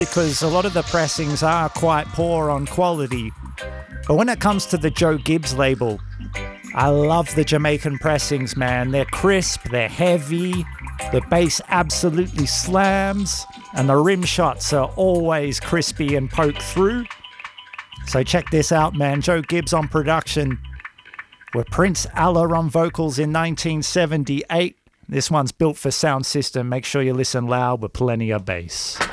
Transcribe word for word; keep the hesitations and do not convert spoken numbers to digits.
because a lot of the pressings are quite poor on quality. But when it comes to the Joe Gibbs label, I love the Jamaican pressings, man. They're crisp, they're heavy, the bass absolutely slams, and the rim shots are always crispy and poke through. So check this out, man. Joe Gibbs on production with Prince Allah on vocals in nineteen seventy-eight. This one's built for sound system. Make sure you listen loud with plenty of bass.